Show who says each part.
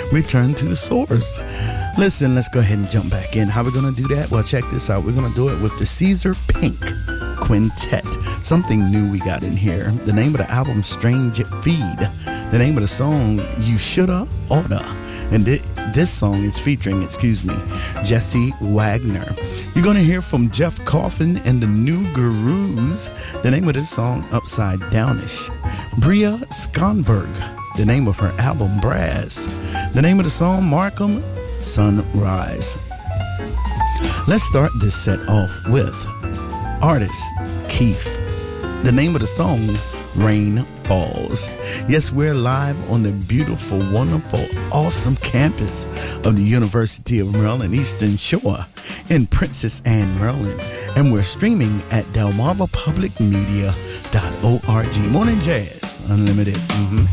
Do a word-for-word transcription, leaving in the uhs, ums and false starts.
Speaker 1: return to the source. Listen, let's go ahead and jump back in. How are we going to do that? Well, check this out. We're going to do it with the Caesar Pink Quintet. Something new we got in here. The name of the album, Strange Feed. The name of the song, You Shoulda Oughta. And th- this song is featuring, excuse me, Jesse Wagner. You're going to hear from Jeff Coffin and the New Gurus. The name of this song, Upside Downish. Bria Skonberg. The name of her album, Brass. The name of the song, Markham Sunrise. Let's start this set off with artist Keith. The name of the song, Rain Falls. Yes, we're live on the beautiful, wonderful, awesome campus of the University of Maryland Eastern Shore in Princess Anne, Maryland. And we're streaming at delmarva public media dot org. Morning Jazz Unlimited. Mm-hmm.